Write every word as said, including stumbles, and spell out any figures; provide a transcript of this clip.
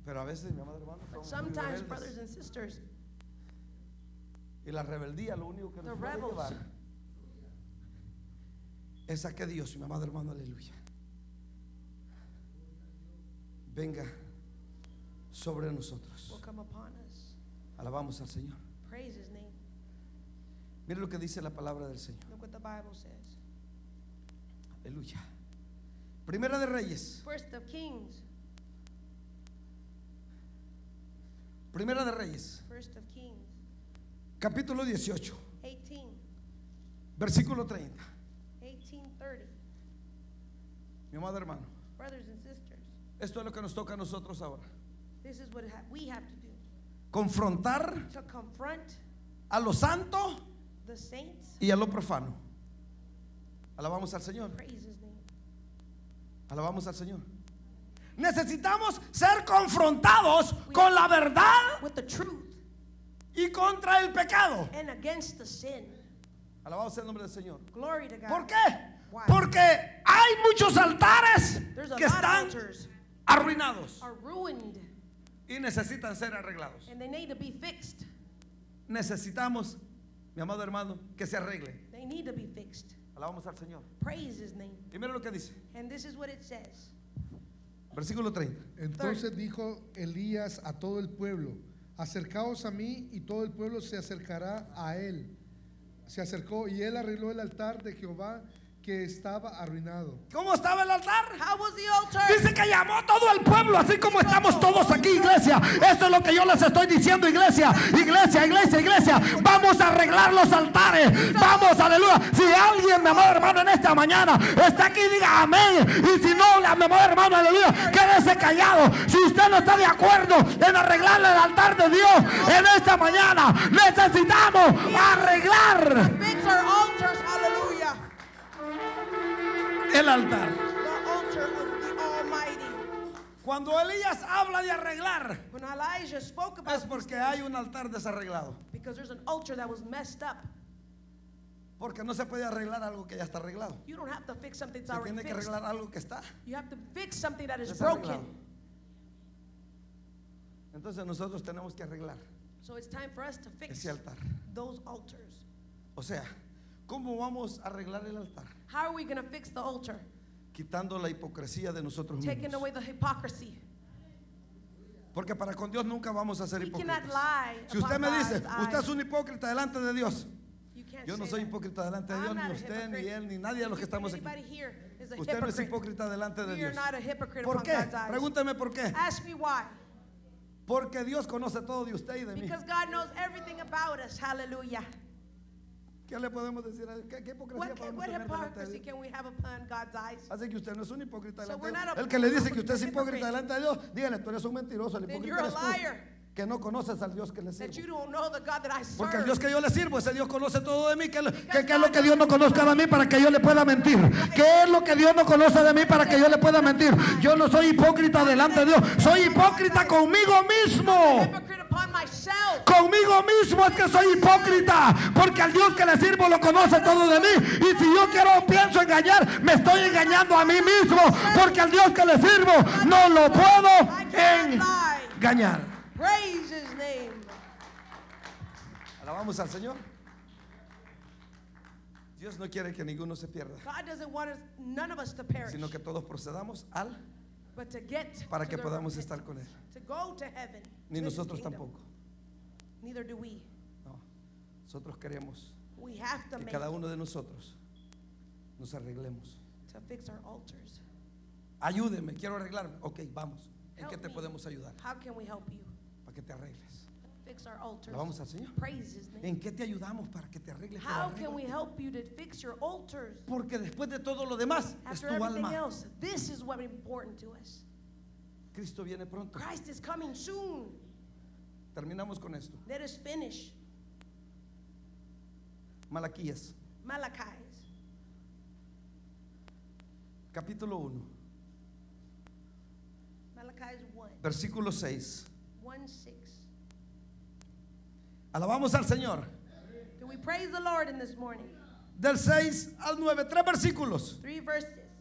Pero a veces, mi amado hermano, But somos muy sometimes, rebeldes. brothers and sisters, Y la rebeldía lo único que the nos puede rebels llevar es a que Dios, mi amado hermano, aleluya, venga sobre nosotros. will come upon us. Alabamos al Señor. Praise His name. Mire lo que dice la palabra del Señor. Look what the Bible says. Aleluya. Primera de Reyes. First of Kings. Primera de Reyes. First of Kings. Capítulo dieciocho. eighteen. Versículo treinta. eighteen thirty. Mi amado hermano, Brothers and sisters, esto es lo que nos toca a nosotros ahora. this is what ha- we have to do. Confrontar To confront a lo santo the saints. y a lo profano. Alabamos al Señor. Praise His name. Alabamos al Señor. Necesitamos ser confrontados con la verdad With the truth y contra el pecado. and against the sin. Alabamos el nombre del Señor. Glory to God. ¿Por qué? Why? Porque hay muchos altares There's a que lot of están altars arruinados are ruined y necesitan ser arreglados. and they need to be fixed. Necesitamos, mi amado hermano, que se arregle. They need to be fixed. Alabamos al Señor. Praise His name. Y mira lo que dice. And this is what it says. Versículo treinta. Entonces dijo Elías a todo el pueblo: acercaos a mí. Y todo el pueblo se acercará a él. Se acercó y él arregló el altar de Jehová que estaba arruinado. ¿Cómo estaba el altar? How was the altar? Dice que llamó a todo el pueblo, así como estamos todos aquí, iglesia. Esto es lo que yo les estoy diciendo, iglesia. Iglesia, iglesia, iglesia. Vamos a arreglar los altares. Vamos, aleluya. Si alguien, mi amado hermano, en esta mañana está aquí, diga amén. Y si no, mi amado hermano, aleluya, quédese callado. Si usted no está de acuerdo en arreglarle el altar de Dios en esta mañana, necesitamos arreglar Fix our altars. Hallelujah. el altar. The altar of the Almighty. Cuando Elías habla de arreglar, When Elijah spoke about es porque hay un altar desarreglado. because there's an altar that was messed up. Porque no se puede arreglar algo que ya está arreglado. You don't have to fix something that's Se already tiene que fixed. arreglar algo que está You have to fix something that is desarreglado. broken. Entonces nosotros tenemos que arreglar So it's time for us to fix ese altar. those altars. O sea, ¿cómo vamos a arreglar el altar? How are we going to fix the altar? Quitando la hipocresía de nosotros Taking mismos. away the hypocrisy. Porque para con Dios nunca vamos a ser We cannot hipócritas. lie Si usted upon me dice, God's usted eyes. es un hipócrita delante de Dios. You can't Yo no say soy that. hipócrita delante de I'm Dios, not ni a usted, ni hypocrite. él, ni nadie de los que estamos aquí. Anybody here is a Usted no es hypocrite. hipócrita delante de We are Dios. not a hypocrite ¿Por upon qué? God's eyes. Pregúnteme por qué. Ask me why. Porque Dios conoce todo de usted y de mí. Because God knows everything about us. Hallelujah. ¿Qué le podemos decir? ¿Qué, qué hipocresía What, can, podemos what tener delante de hypocrisy Dios? can we have upon God's eyes? Así que usted no es un hipócrita So delante we're de not Dios. a- El que le dice que usted es a hipócrita hypocrite. delante de Dios, dígale, tú eres un mentiroso. El Then hipócrita you're a eres tú, liar. que no conoces al Dios que le That you sirve. don't know the God that I Porque el serve. Dios que yo le sirvo, ese Dios conoce todo de mí. ¿Qué, qué- qué es lo que Dios no conozca de mí para que yo le pueda mentir? ¿Qué es lo que Dios no conoce de mí para que yo le pueda mentir? Yo no soy hipócrita delante de Dios. Soy hipócrita conmigo mismo. Hypocrite upon myself. Conmigo mismo es que soy hipócrita, porque al Dios que le sirvo lo conoce todo de mí. Y si yo quiero pienso engañar, me estoy engañando a mí mismo, porque al Dios que le sirvo no lo puedo I cannot lie. engañar. Praise His name. Alabamos al Señor. Dios no quiere que ninguno se pierda, God doesn't want us, none of us to perish, sino que todos procedamos al but to get para to que the podamos repent- estar con Él. to go to heaven. Ni to His nosotros kingdom. tampoco. Neither do we. No, nosotros queremos We have to que make cada uno de nosotros nos arreglemos. to fix our altars. Ayúdeme, quiero arreglarme. Ok, vamos. ¿En qué Help te me. podemos ayudar? How can we help you Para que te arregles. fix our altars? Alabamos al Señor. Praise His name. ¿En qué te ayudamos para que te arregles? Pero How can we arréglate. help you to fix your altars? Porque después de todo lo demás es After tu everything alma. else, this is what is important to us. Cristo viene pronto. Christ is coming soon. Terminamos con esto. Let us finish. Malaquías, Malachi, capítulo uno, Malachi one, versículo seis. one six. Alabamos al Señor. Can we praise the Lord in this morning? Del seis al nueve, tres versículos. Three verses.